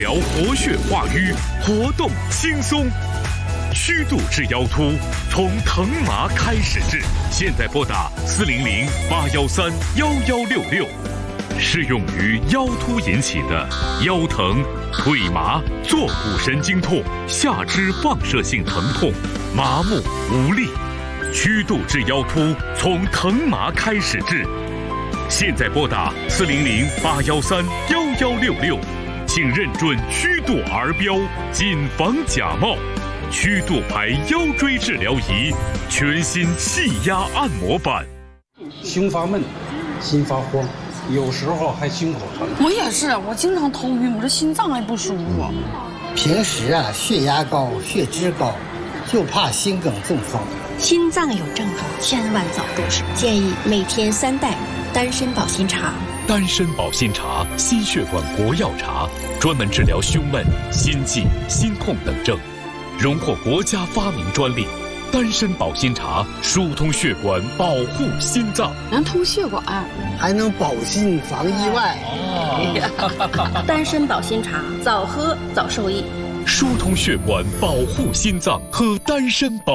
疗活血化瘀，活动轻松。虚度至腰突，从疼麻开始治。现在拨打400-813-1166，适用于腰突引起的腰疼、腿麻、坐骨神经痛、下肢放射性疼痛、麻木无力。虚度至腰突，从疼麻开始治。现在拨打400-813-1166，请认准虚度儿标，谨防假冒。虚度牌腰椎治疗仪，全新气压按摩板。 胸发闷，心发慌，有时候还胸口疼。 我也是，我经常头晕，我这心脏还不舒服。 平时血压高、血脂高，就怕心梗中风。 心脏有症状，千万早重视。建议每天3袋丹参保心茶。 丹参保心茶，心血管国药茶，专门治疗胸闷、心悸、心痛等症，荣获国家发明专利。丹参保心茶疏通血管，保护心脏， 能通血管， 还能保心防意外。 丹参保心茶，早喝早受益。 疏通血管，保护心脏，喝丹参保。